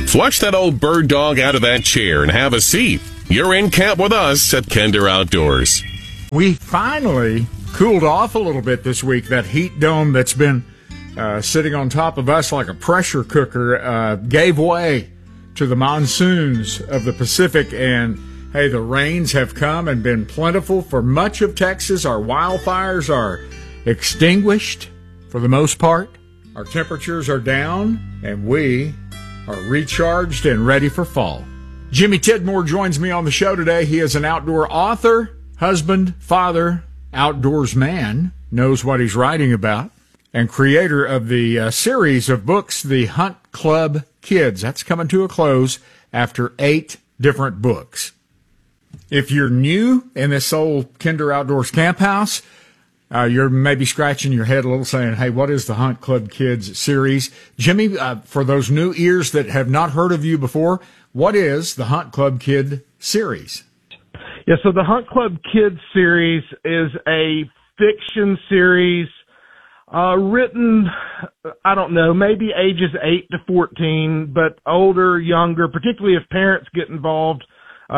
Flush that old bird dog out of that chair and have a seat. You're in camp with us at Kinder Outdoors. We finally cooled off a little bit this week. That heat dome that's been sitting on top of us like a pressure cooker gave way to the monsoons of the Pacific, and hey, the rains have come and been plentiful for much of Texas. Our wildfires are extinguished for the most part. Our temperatures are down, and we are recharged and ready for fall. Jimmy Tidmore joins me on the show today. He is an outdoor author, husband, father, outdoors man, knows what he's writing about, and creator of the series of books, The Hunt Club Kids. That's coming to a close after 8 different books. If you're new in this old Kinder Outdoors camp house, you're maybe scratching your head a little saying, hey, what is the Hunt Club Kids series? Jimmy, for those new ears that have not heard of you before, what is the Hunt Club Kid series? Yeah, so the Hunt Club Kids series is a fiction series written, I don't know, maybe ages 8 to 14, but older, younger, particularly if parents get involved.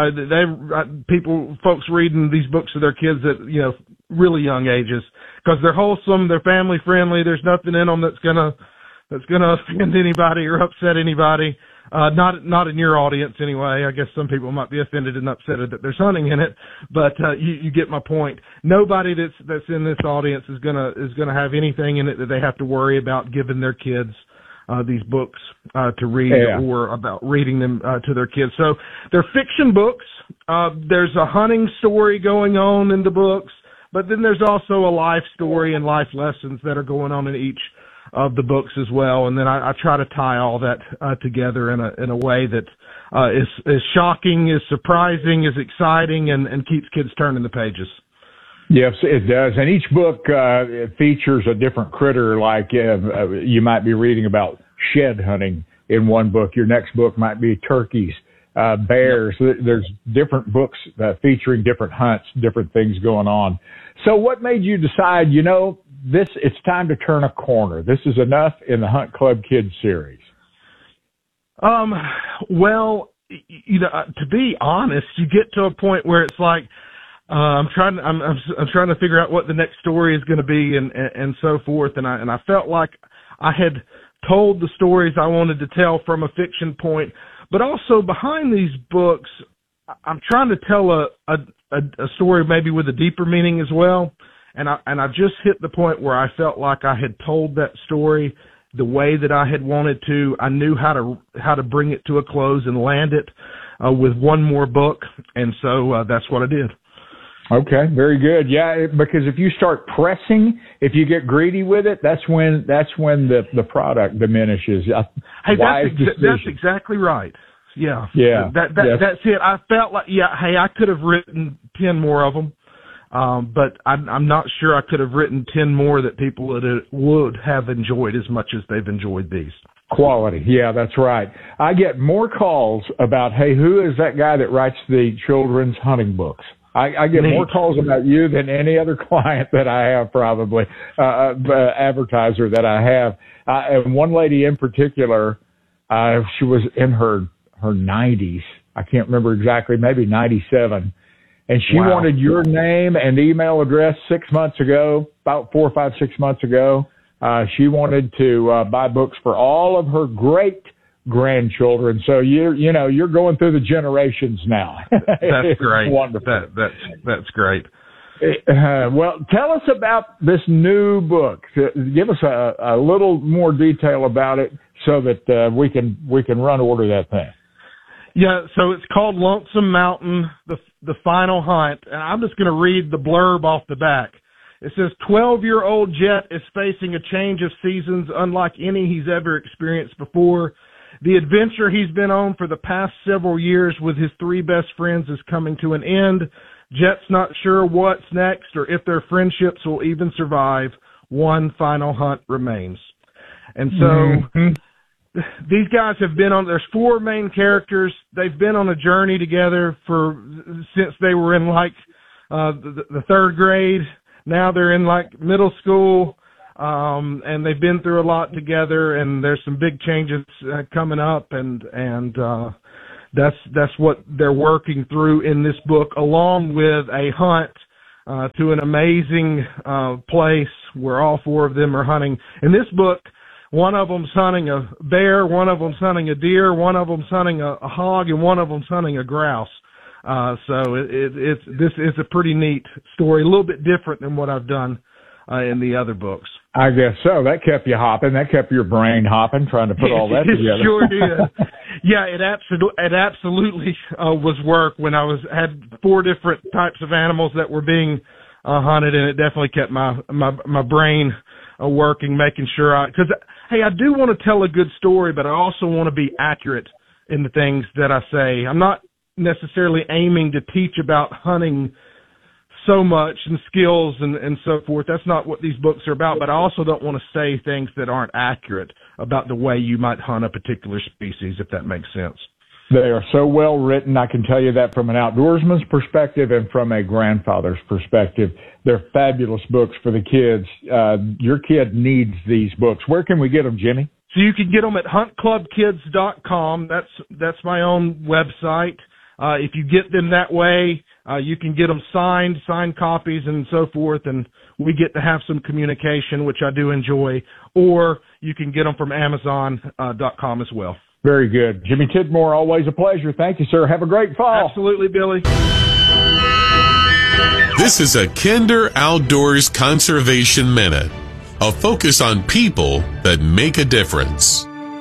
Folks reading these books to their kids at, really young ages, because they're wholesome, they're family friendly. There's nothing in them that's gonna offend anybody or upset anybody. Not in your audience anyway. I guess some people might be offended and upset that there's hunting in it, but you get my point. Nobody that's in this audience is gonna have anything in it that they have to worry about giving their kids these books to read, or about reading them to their kids. So they're fiction books. There's a hunting story going on in the books, but then there's also a life story and life lessons that are going on in each of the books as well. And then I try to tie all that together in a way that is shocking, is surprising, is exciting, and keeps kids turning the pages. Yes, it does. And each book features a different critter, like you might be reading about shed hunting in one book. Your next book might be turkeys, bears. Yep. There's different books featuring different hunts, different things going on. So what made you decide, it's time to turn a corner? This is enough in the Hunt Club Kids series. Well, to be honest, you get to a point where it's like, I'm trying to figure out what the next story is going to be and so forth. And I felt like I had told the stories I wanted to tell from a fiction point, but also behind these books, I'm trying to tell a story maybe with a deeper meaning as well. And I just hit the point where I felt like I had told that story the way that I had wanted to. I knew how to bring it to a close and land it with one more book. And so that's what I did. Okay, very good. Yeah, because if you start pressing, if you get greedy with it, that's when the product diminishes. Hey, that's exactly right. Yeah. Yeah. That's it. I felt like, I could have written 10 more of them, but I'm not sure I could have written 10 more that people would have enjoyed as much as they've enjoyed these. Quality. Yeah, that's right. I get more calls about, hey, who is that guy that writes the children's hunting books? I get more calls about you than any other client that I have, probably, advertiser that I have. And one lady in particular, she was in her 90s. I can't remember exactly, maybe 97. And she wanted your name and email address 6 months ago, about 4, 5, 6 months ago. She wanted to buy books for all of her great grandchildren. So you're going through the generations now. That's great. Wonderful. That's great. Well, tell us about this new book. Give us a little more detail about it so that we can run order that thing. Yeah, so it's called Lonesome Mountain, the Final Hunt, and I'm just going to read the blurb off the back. It says, 12-year-old Jet is facing a change of seasons unlike any he's ever experienced before. The adventure he's been on for the past several years with his 3 best friends is coming to an end. Jet's not sure what's next or if their friendships will even survive. One final hunt remains. And so these guys have been on, there's 4 main characters. They've been on a journey together since they were in the 3rd grade. Now they're in middle school. and they've been through a lot together, and there's some big changes coming up, and that's what they're working through in this book, along with a hunt to an amazing place where all four of them are hunting. In this book, one of them's hunting a bear, one of them's hunting a deer, one of them's hunting a hog, and one of them's hunting a grouse. So this is a pretty neat story, a little bit different than what I've done in the other books. I guess so. That kept you hopping. That kept your brain hopping, trying to put all that together. It sure did. Yeah, it absolutely was work when I had 4 different types of animals that were being hunted, and it definitely kept my brain working, making sure because hey, I do want to tell a good story, but I also want to be accurate in the things that I say. I'm not necessarily aiming to teach about hunting so much and skills and so forth. That's not what these books are about, but I also don't want to say things that aren't accurate about the way you might hunt a particular species, if that makes sense. They are so well written. I can tell you that from an outdoorsman's perspective and from a grandfather's perspective. They're fabulous books for the kids. Your kid needs these books. Where can we get them, Jimmy? So you can get them at huntclubkids.com. That's my own website. If you get them that way, you can get them signed copies and so forth, and we get to have some communication, which I do enjoy. Or you can get them from Amazon.com as well. Very good. Jimmy Tidmore, always a pleasure. Thank you, sir. Have a great fall. Absolutely, Billy. This is a Kinder Outdoors Conservation Minute, a focus on people that make a difference.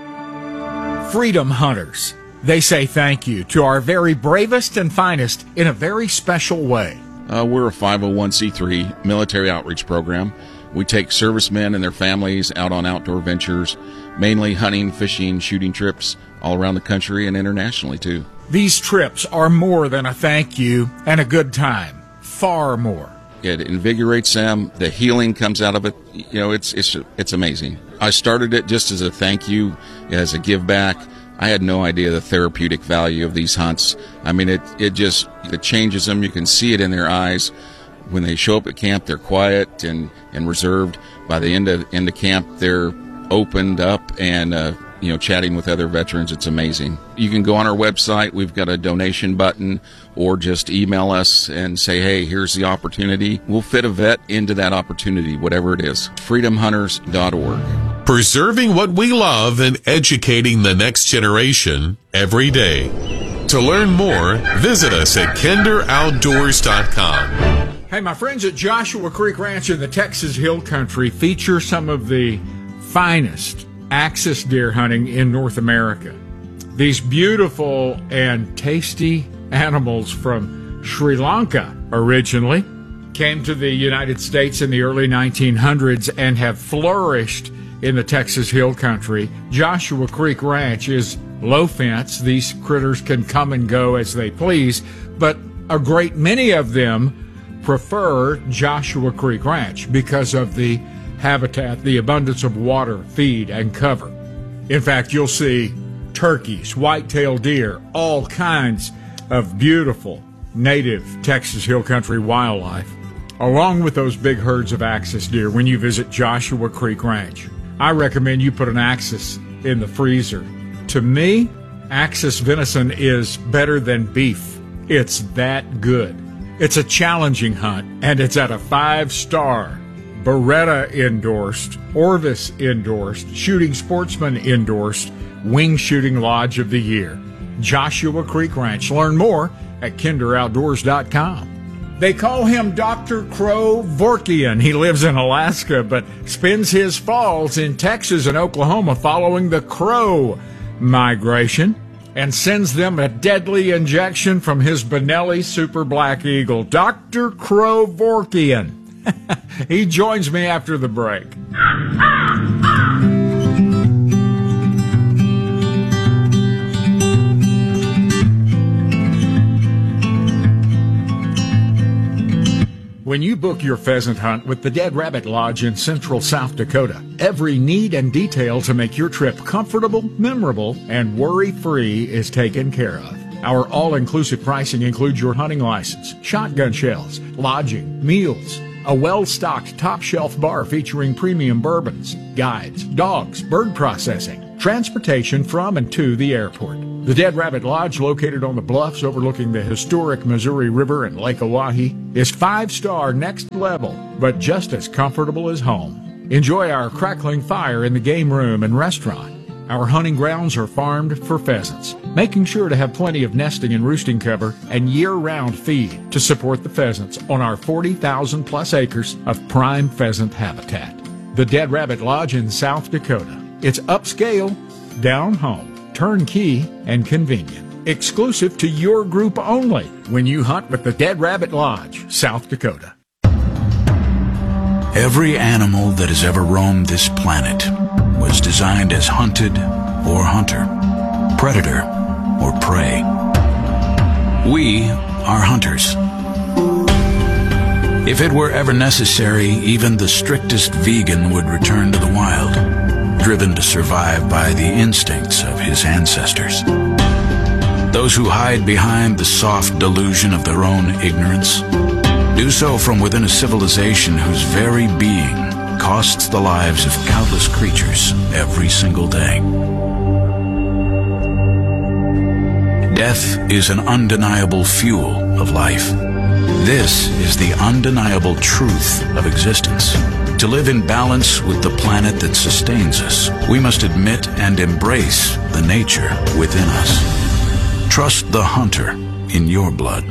Freedom hunters. They say thank you to our very bravest and finest in a very special way. We're a 501c3 military outreach program. We take servicemen and their families out on outdoor ventures, mainly hunting, fishing, shooting trips all around the country and internationally too. These trips are more than a thank you and a good time. Far more. It invigorates them. The healing comes out of it. You know, it's amazing. I started it just as a thank you, as a give back. I had no idea the therapeutic value of these hunts. I mean, it changes them. You can see it in their eyes. When they show up at camp, they're quiet and reserved. By the end of camp, they're opened up and chatting with other veterans. It's amazing. You can go on our website. We've got a donation button, or just email us and say, hey, here's the opportunity. We'll fit a vet into that opportunity, whatever it is. freedomhunters.org. Preserving what we love and educating the next generation every day. To learn more, visit us at kinderoutdoors.com. Hey, my friends at Joshua Creek Ranch in the Texas Hill Country feature some of the finest axis deer hunting in North America. These beautiful and tasty animals from Sri Lanka originally came to the United States in the early 1900s and have flourished in the Texas Hill Country. Joshua Creek Ranch is low fence. These critters can come and go as they please, but a great many of them prefer Joshua Creek Ranch because of the habitat, the abundance of water, feed, and cover. In fact, you'll see turkeys, white-tailed deer, all kinds of beautiful native Texas Hill Country wildlife, along with those big herds of axis deer when you visit Joshua Creek Ranch. I recommend you put an axis in the freezer. To me, axis venison is better than beef. It's that good. It's a challenging hunt, and it's at a 5-star, Beretta endorsed, Orvis endorsed, Shooting Sportsman endorsed, Wing Shooting Lodge of the Year. Joshua Creek Ranch. Learn more at kinderoutdoors.com. They call him Dr. Crow Vorkian. He lives in Alaska, but spends his falls in Texas and Oklahoma following the crow migration, and sends them a deadly injection from his Benelli Super Black Eagle. Dr. Crow Vorkian. He joins me after the break. When you book your pheasant hunt with the Dead Rabbit Lodge in central South Dakota, every need and detail to make your trip comfortable, memorable, and worry-free is taken care of. Our all-inclusive pricing includes your hunting license, shotgun shells, lodging, meals, a well-stocked top-shelf bar featuring premium bourbons, guides, dogs, bird processing, transportation from and to the airport. The Dead Rabbit Lodge, located on the bluffs overlooking the historic Missouri River and Lake Oahe, is 5-star next level, but just as comfortable as home. Enjoy our crackling fire in the game room and restaurant. Our hunting grounds are farmed for pheasants, making sure to have plenty of nesting and roosting cover and year-round feed to support the pheasants on our 40,000-plus acres of prime pheasant habitat. The Dead Rabbit Lodge in South Dakota. It's upscale, down home, turnkey, and convenient. Exclusive to your group only when you hunt with the Dead Rabbit Lodge, South Dakota. Every animal that has ever roamed this planet was designed as hunted or hunter, predator or prey. We are hunters. If it were ever necessary, even the strictest vegan would return to the wild, driven to survive by the instincts of his ancestors. Those who hide behind the soft delusion of their own ignorance do so from within a civilization whose very being costs the lives of countless creatures every single day. Death is an undeniable fuel of life. This is the undeniable truth of existence. To live in balance with the planet that sustains us, we must admit and embrace the nature within us. Trust the hunter in your blood.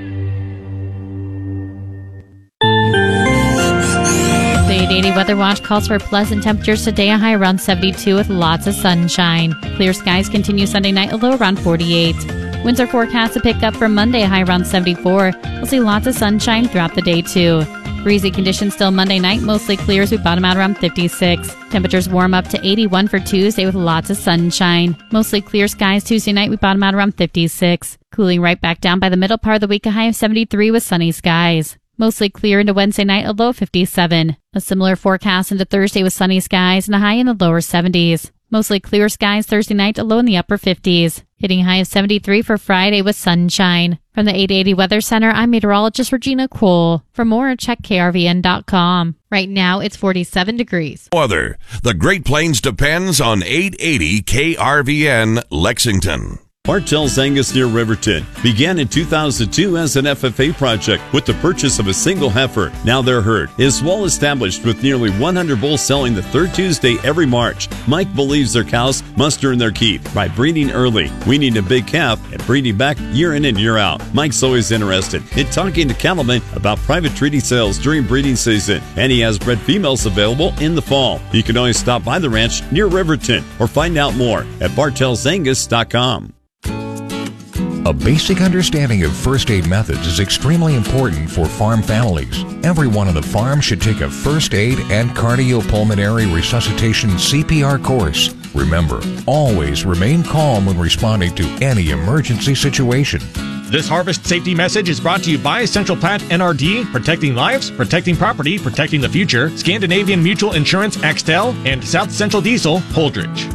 The 880 Weather Watch calls for pleasant temperatures today, a high around 72 with lots of sunshine. Clear skies continue Sunday night, a low around 48. Winds are forecast to pick up from Monday, a high around 74. We'll see lots of sunshine throughout the day, too. Breezy conditions still Monday night, mostly clear as we bottom out around 56. Temperatures warm up to 81 for Tuesday with lots of sunshine. Mostly clear skies Tuesday night, we bottom out around 56. Cooling right back down by the middle part of the week, a high of 73 with sunny skies. Mostly clear into Wednesday night, a low 57. A similar forecast into Thursday with sunny skies and a high in the lower 70s. Mostly clear skies Thursday night, a low in the upper 50s. Hitting a high of 73 for Friday with sunshine. From the 880 Weather Center, I'm meteorologist Regina Cole. For more, check krvn.com. Right now, it's 47 degrees. Weather. The Great Plains depends on 880 KRVN Lexington. Bartell's Angus near Riverton began in 2002 as an FFA project with the purchase of a single heifer. Now their herd is well established with nearly 100 bulls selling the third Tuesday every March. Mike believes their cows must earn their keep by breeding early, weaning a big calf, and breeding back year in and year out. Mike's always interested in talking to cattlemen about private treaty sales during breeding season, and he has bred females available in the fall. You can always stop by the ranch near Riverton or find out more at bartelsangus.com. A basic understanding of first aid methods is extremely important for farm families. Everyone on the farm should take a first aid and cardiopulmonary resuscitation CPR course. Remember, always remain calm when responding to any emergency situation. This harvest safety message is brought to you by Central Plant NRD, protecting lives, protecting property, protecting the future, Scandinavian Mutual Insurance Axtel, and South Central Diesel Holdridge.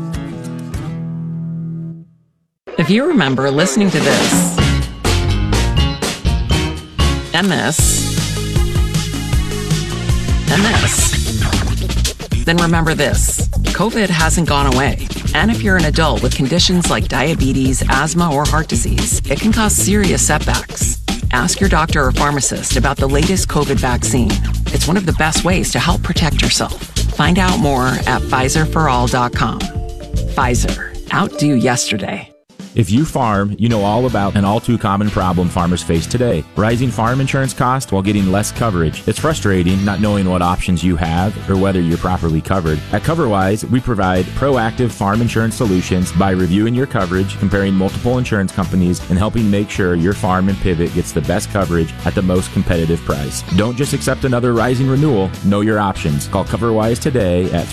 If you remember listening to this, and this, then remember this. COVID hasn't gone away. And if you're an adult with conditions like diabetes, asthma, or heart disease, it can cause serious setbacks. Ask your doctor or pharmacist about the latest COVID vaccine. It's one of the best ways to help protect yourself. Find out more at PfizerForAll.com. Pfizer. Outdo yesterday. If you farm, you know all about an all-too-common problem farmers face today. Rising farm insurance costs while getting less coverage. It's frustrating not knowing what options you have or whether you're properly covered. At CoverWise, we provide proactive farm insurance solutions by reviewing your coverage, comparing multiple insurance companies, and helping make sure your farm and pivot gets the best coverage at the most competitive price. Don't just accept another rising renewal. Know your options. Call CoverWise today at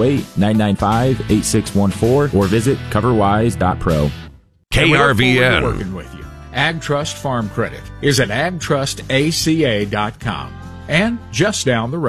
308-995-8614 or visit coverwise.pro. KRVN. Working with you. AgTrust Farm Credit is at agtrustaca.com and just down the road.